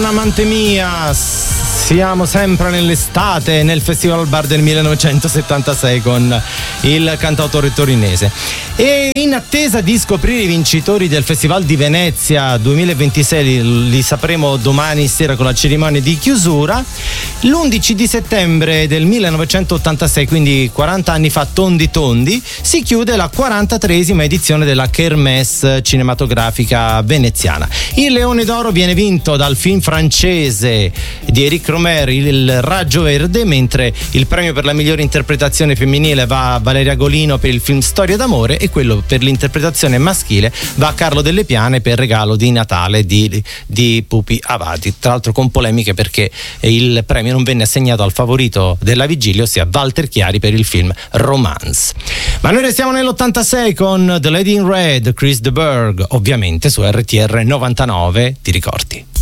buongiorno amante mia. Siamo sempre nell'estate, nel Festival Bar del 1976 con il cantautore torinese. E in attesa di scoprire i vincitori del Festival di Venezia 2026, li sapremo domani sera con la cerimonia di chiusura, l'11 di settembre del 1986, quindi 40 anni fa tondi tondi, si chiude la 43esima edizione della Kermesse cinematografica veneziana. Il Leone d'Oro viene vinto dal film francese di Éric Rohmer, Il Raggio Verde, mentre il premio per la migliore interpretazione femminile va a Valeria Golino per il film Storia d'amore e quello per l'interpretazione maschile va a Carlo Delle Piane per Regalo di Natale di Pupi Avati, tra l'altro con polemiche perché il premio non venne assegnato al favorito della vigilia, ossia Walter Chiari per il film Romance. Ma noi restiamo nell'86 con The Lady in Red, Chris de Burgh, ovviamente su RTR 99, ti ricordi?